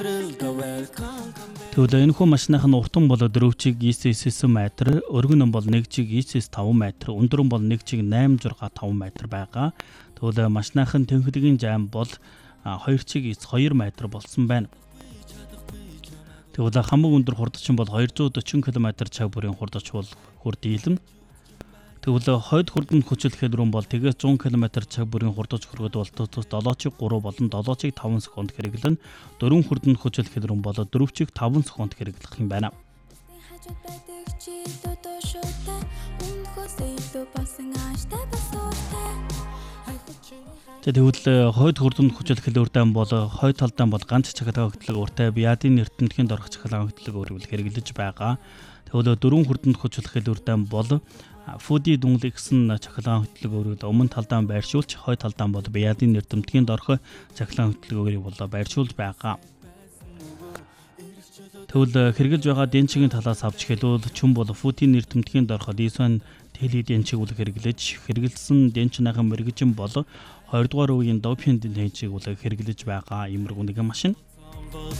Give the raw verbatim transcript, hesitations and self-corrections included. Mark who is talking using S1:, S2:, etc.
S1: Тэгвэл энэ хүн машиныхын утан бол дөрөв чиг ИС-9 метр, өргөн нь бол нэг чиг ИС-5 метр, өндөр нь бол нэг чиг восемь зураг таван метр байгаа. Тэгвэл машиныхын тэнхлэгийн жайм бол хоёр чиг ИС two метр болсон байна. Тэгвэл хамаг өндөр хурдч нь бол two hundred forty км цаг бүрийн хурдч бол хүрд дийлэн. Тэгвэл хойд хурданд хүчлэхэд рүү бол тэгээс one hundred км цаг бүрийн хурдч хүргээд бол seven чиг three болон seven чиг five секунд хэрэглэн, дөрвөн хурданд хүчлэхэд рүү бол four чиг five секунд хэрэглэх юм байна. Тэгвэл хойд хурданд хүчлэхэд урьдаа бол хойд талдаа бол ганц чахал хавагдлаг урьдаа биадын эрдэмтгийн дорх чахал хавагдлаг өөрөөр хэрэглэж байгаа. Тэгвэл дөрвөн хурданд хүчлэхэд урьдаа бол Фуди дүнлэг гэсэн чахлаан хөтлөг өөрөөр өмнө талдаа байршуулж, хойд талдаа бол биадын эрдэмтгийн дорх чахлаан хөтлөг өөрийг бол байршуулж байгаа. Тэгвэл хэрэгжилж байгаа денчигийн талаас авч хэлвэл чүн бол Фудийн эрдэмтгийн дорх Лисон Тели денчиг үл хэрэглэж, хэрэгэлсэн денчныхаа мэрэгжин бол twenty дугаар үеийн допинг денчиг үл хэрэглэж байгаа иймэрхүү нэгэн машин.